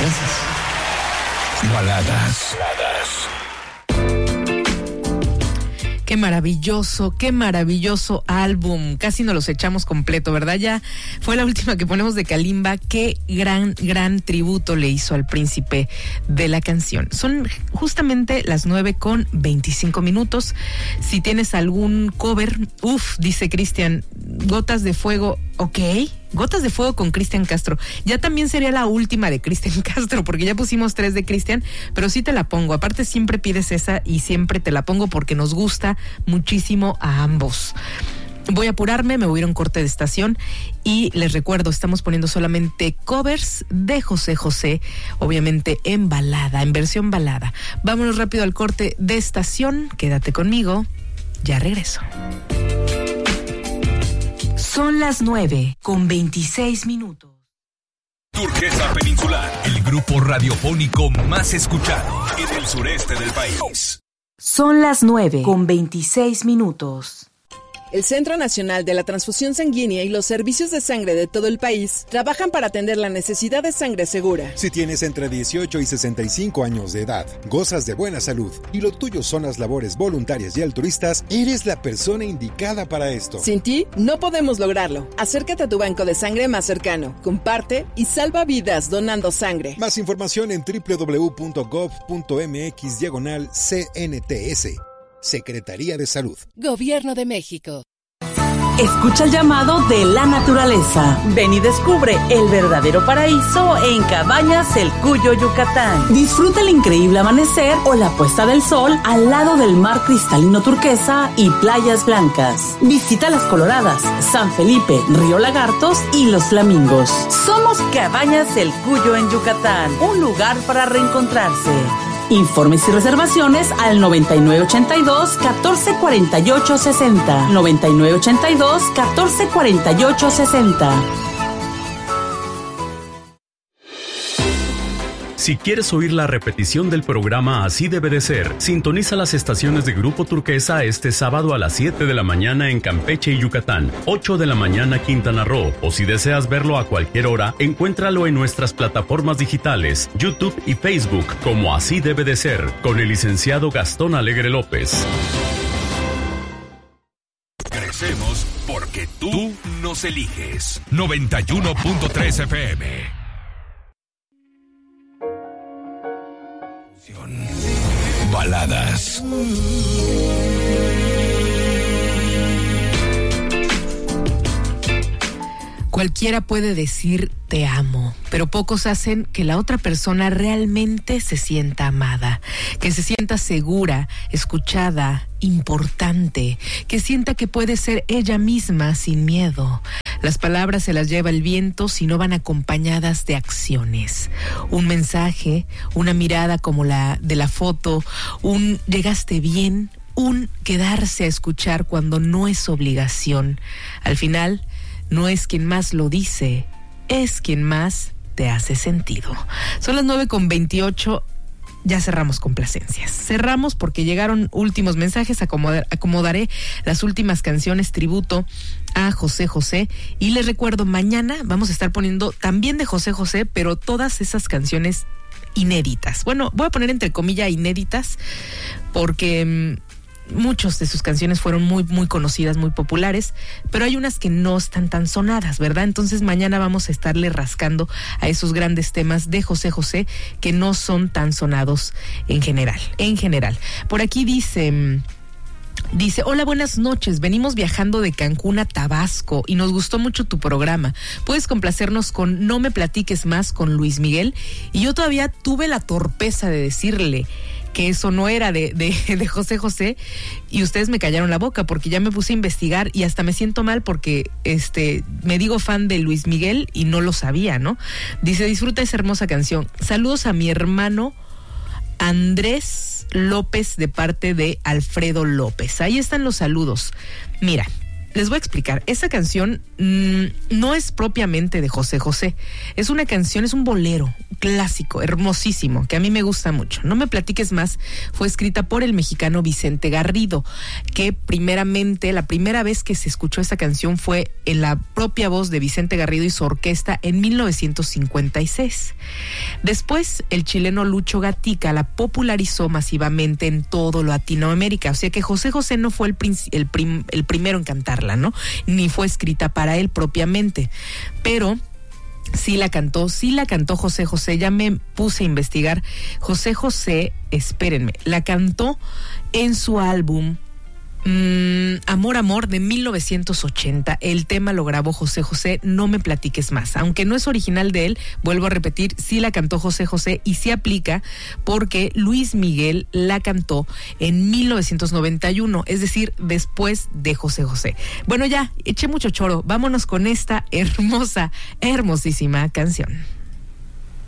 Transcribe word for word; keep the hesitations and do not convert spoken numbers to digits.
Gracias. Baladas. Qué maravilloso, qué maravilloso álbum. Casi nos los echamos completo, ¿verdad? Ya fue la última que ponemos de Kalimba. Qué gran, gran tributo le hizo al príncipe de la canción. Son justamente las nueve con veinticinco minutos. Si tienes algún cover, uff, dice Cristian, Gotas de Fuego, ok. Gotas de Fuego con Cristian Castro. Ya también sería la última de Cristian Castro, porque ya pusimos tres de Cristian, pero sí te la pongo. Aparte siempre pides esa y siempre te la pongo porque nos gusta muchísimo a ambos. Voy a apurarme, me voy a ir a un corte de estación y les recuerdo, estamos poniendo solamente covers de José José, obviamente en balada, en versión balada. Vámonos rápido al corte de estación, quédate conmigo, ya regreso. Son las nueve con veintiséis minutos. Turquesa Peninsular, el grupo radiofónico más escuchado en el sureste del país. Son las nueve con veintiséis minutos. El Centro Nacional de la Transfusión Sanguínea y los servicios de sangre de todo el país trabajan para atender la necesidad de sangre segura. Si tienes entre dieciocho y sesenta y cinco años de edad, gozas de buena salud y lo tuyo son las labores voluntarias y altruistas, eres la persona indicada para esto. Sin ti, no podemos lograrlo. Acércate a tu banco de sangre más cercano, comparte y salva vidas donando sangre. Más información en doble u doble u doble u punto gov punto mx diagonal C N T S. Secretaría de Salud. Gobierno de México. Escucha el llamado de la naturaleza. Ven y descubre el verdadero paraíso en Cabañas El Cuyo, Yucatán. Disfruta el increíble amanecer o la puesta del sol al lado del mar cristalino turquesa y playas blancas. Visita Las Coloradas, San Felipe, Río Lagartos y Los Flamingos. Somos Cabañas El Cuyo en Yucatán, un lugar para reencontrarse. Informes y reservaciones al noventa y nueve ochenta y dos, catorce cuarenta y ocho sesenta. noventa y nueve ochenta y dos, catorce cuarenta y ocho sesenta. Si quieres oír la repetición del programa Así Debe de Ser, sintoniza las estaciones de Grupo Turquesa este sábado a las siete de la mañana en Campeche y Yucatán, ocho de la mañana Quintana Roo, o si deseas verlo a cualquier hora, encuéntralo en nuestras plataformas digitales, YouTube y Facebook como Así Debe de Ser, con el licenciado Gastón Alegre López. Crecemos porque tú nos eliges. noventa y uno punto tres F M. Baladas. Cualquiera puede decir te amo, pero pocos hacen que la otra persona realmente se sienta amada, que se sienta segura, escuchada, importante, que sienta que puede ser ella misma sin miedo. Las palabras se las lleva el viento si no van acompañadas de acciones. Un mensaje, una mirada como la de la foto, un llegaste bien, un quedarse a escuchar cuando no es obligación. Al final, no es quien más lo dice, es quien más te hace sentido. Son las nueve con veintiocho. Ya cerramos complacencias. Cerramos porque llegaron últimos mensajes. Acomodar, acomodaré las últimas canciones tributo a José José. Y les recuerdo, mañana vamos a estar poniendo también de José José, pero todas esas canciones inéditas. Bueno, voy a poner entre comillas inéditas porque muchas de sus canciones fueron muy, muy conocidas, muy populares, pero hay unas que no están tan sonadas, ¿verdad? Entonces mañana vamos a estarle rascando a esos grandes temas de José José que no son tan sonados en general, en general. Por aquí dice... Dice, hola, buenas noches, venimos viajando de Cancún a Tabasco y nos gustó mucho tu programa. ¿Puedes complacernos con No me platiques más con Luis Miguel? Y yo todavía tuve la torpeza de decirle que eso no era de, de, de José José y ustedes me callaron la boca porque ya me puse a investigar y hasta me siento mal porque este me digo fan de Luis Miguel y no lo sabía, ¿no? Dice, disfruta esa hermosa canción. Saludos a mi hermano Andrés López de parte de Alfredo López. Ahí están los saludos. Mira, les voy a explicar. Esa canción mmm, no es propiamente de José José. Es una canción, es un bolero clásico, hermosísimo, que a mí me gusta mucho. No me platiques más. Fue escrita por el mexicano Vicente Garrido, que primeramente, la primera vez que se escuchó esta canción fue en la propia voz de Vicente Garrido y su orquesta en mil novecientos cincuenta y seis. Después, el chileno Lucho Gatica la popularizó masivamente en todo Latinoamérica. O sea que José José no fue el, prin- el, prim- el primero en cantarla, ¿no? Ni fue escrita para él propiamente, pero sí la cantó, sí la cantó José José. Ya me puse a investigar. José José, espérenme, la cantó en su álbum mmm, Amor Amor de mil novecientos ochenta. El tema lo grabó José José, No me platiques más. Aunque no es original de él, vuelvo a repetir, sí la cantó José José y sí aplica porque Luis Miguel la cantó en mil novecientos noventa y uno, es decir, después de José José. Bueno, ya, eché mucho choro, vámonos con esta hermosa, hermosísima canción.